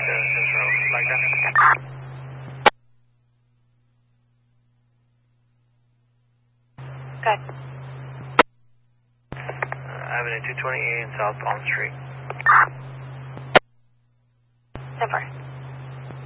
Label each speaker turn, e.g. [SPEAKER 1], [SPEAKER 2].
[SPEAKER 1] Central, like that.
[SPEAKER 2] Good.
[SPEAKER 1] Avenue 228 in South Palm Street.
[SPEAKER 2] Super.